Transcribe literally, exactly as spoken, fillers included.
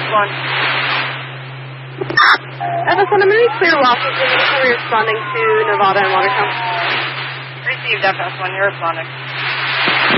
one. F S one, I'm going to be clear Washington. We're responding to Nevada and Watertown. Received F S one, you're responding.